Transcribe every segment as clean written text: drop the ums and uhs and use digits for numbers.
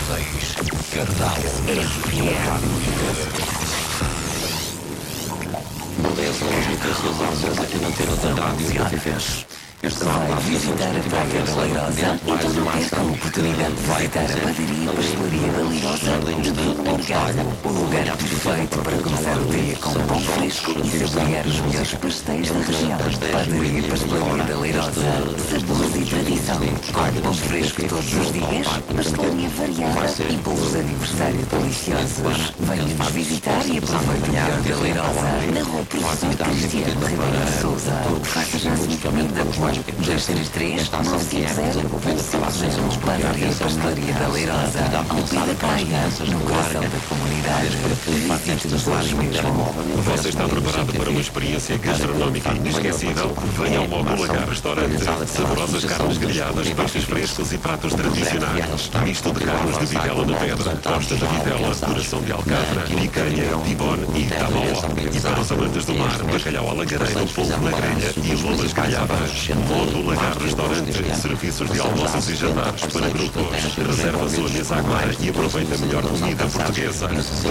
96. Cardal Beleza, as notícias às aqui na antena da Rádio Cafés. Esta vai visitar a Praia da Leirosa e todo o perca a oportunidade de visitar a padaria e pastelaria da Leirosa de Portugal. O lugar perfeito para começar o dia com pão fresco e saborear os melhores pastéis da região. Padaria e pastelaria da Leirosa, sabores e tradição. Com pão fresco todos os dias, pastelaria variada e bolos de aniversário deliciosos. Venha-nos visitar e aproveite o melhor da Leirosa na rua Professor Cristiano Ribeiro de Sousa. Faça já a sua encomenda por 233 950 150. Padaria e pastelaria da Leirosa, ao pé da praia, no coração da comunidade. Visite-nos hoje mesmo. Você está preparado para uma experiência gastronómica inesquecível? Venha ao Módulo H Restaurante. Saborosas carnes grelhadas, peixes frescos e pratos tradicionais. Misto de carnes de vitela na pedra, costa de vitela, coração de alcatra, picanha, tibone e tabola. E para os amantes do mar, bacalhau à lagareira, polvo na grelha e lolas grelhadas. Módulo H Restaurante. Serviços de almoços e jantares para grupos. Reserva a sua mesa agora e aproveita a melhor comida portuguesa.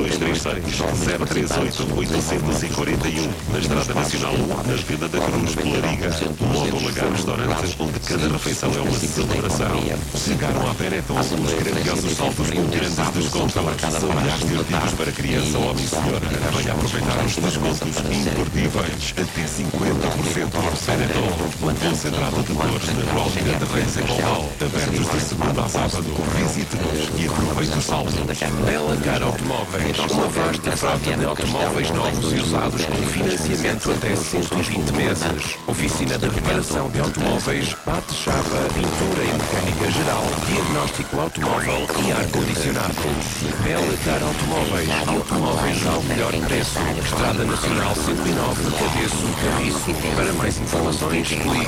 236-038-841. Na Estrada Nacional 1, na Vila da Cruz, Polariga. Módulo H Restaurante, onde cada refeição é uma celebração. Chegaram à Benetton os grandiosos saltos com grandes descontos. São milhares de artigos para criança, homem e senhora. Venha aproveitar os descontos imperdíveis. Até 50% no Benetton. Concentrado de cores na Rua Almirante Reis em Pombal. Abertos de segunda a sábado. Visite-nos e aproveite o saldo. Bela Cara Automóveis. Uma vasta frota de automóveis novos e usados com financiamento até 120 meses. Oficina de reparação de automóveis, bate-chapa, pintura e mecânica geral, diagnóstico automóvel e ar-condicionado. Bela Cara Automóveis. Automóveis ao melhor preço. Estrada Nacional 109, Cabeço, Carriço. Para mais informações, ligue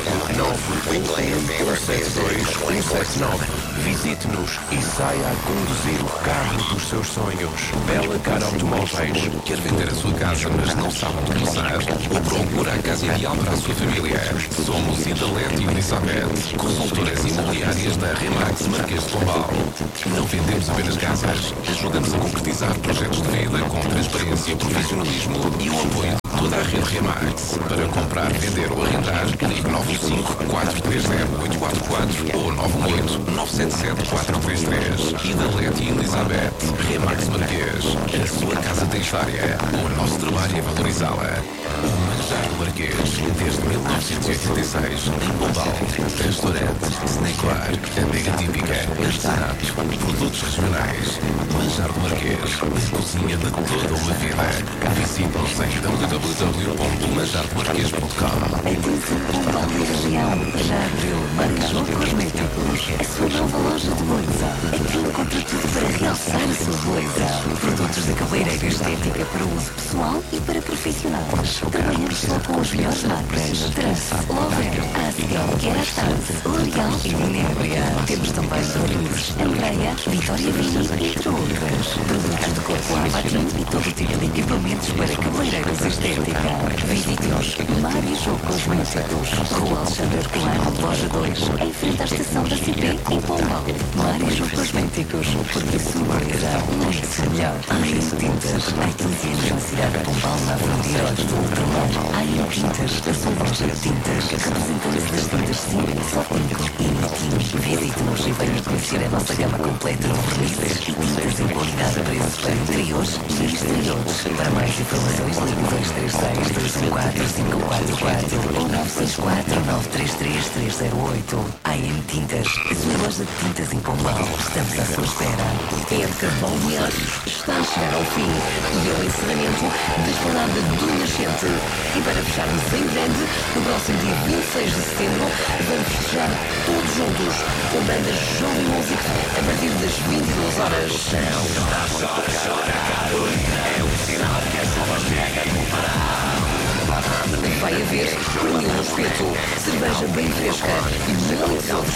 911-172-179. Visite-nos e saia a conduzir o carro dos seus sonhos. Bela Cara Automóveis. Quer vender a sua casa, mas não sabe onde começar? Ou procura a casa ideal para a sua família? Somos Idalete e Elizabeth, consultoras imobiliárias da Remax Marquês de Pombal. Não vendemos apenas casas, ajudamos a concretizar projetos de vida com transparência, profissionalismo e o apoio de toda a rede Remax. Para comprar, vender ou arrendar, ligue 95430-844 ou 98977-433. Idalete e Elizabeth, Remax Marquês. A sua casa tem história. O nosso trabalho é valorizá-la. O Manjar do Marquês, desde 1986, em Pombal. Restaurante, snack bar, adega típica, artesanato, produtos regionais. Manjar do Marquês, a cozinha de toda uma vida. Visite-nos em www.manjardomarquês.com. Atenção, Pombal e região. Já abriu Manjar Cosméticos. A sua nova loja de beleza. Aqui encontra tudo para realçar a sua beleza. Produtos de cabeleireiro estética para uso pessoal e para profissionais. Trabalhamos só com as melhores marcas. Trace, Lover, Asiel, Kerastase, L'Oreal e Minébria. Temos também Olhos, Andreia, Vitória Vini, entre outras. Produtos de corpo à máquina e todo tipo de equipamentos para cabeleireiros estética. Visite-nos. Mário Jogo Cosméticos. Rua Alexandre Herculano, loja 2. Em frente à estação da CP, em Pombal. Mário Jogo Cosméticos. Porque a sua beleza merece melhor. AM Tintas. Há 15 anos na cidade de Pombal, na Avenida Heróis do Ultramar. AM Tintas. A sua loja de tintas. Representante das tintas Sim, Sónico e Mitim. Visite-nos e venha conhecer a nossa gama completa de vernizes e tintas em qualidade de preços para interiores e exteriores. Para mais informações, ligue 236-214-544 ou 964-933-308. AM Tintas, a sua loja de tintas em Pombal. Estamos à sua espera. A época de balneários está a chegar ao fim. E ao encerramento da escalada do Nascente. E para fecharmos em grande, no próximo dia 26 de setembro, vamos fechar todos juntos com bandas João Music a partir das 22 horas. É o sinal que essa voz chega no Vai haver vinho no espeto, cerveja bem fresca e muitos outros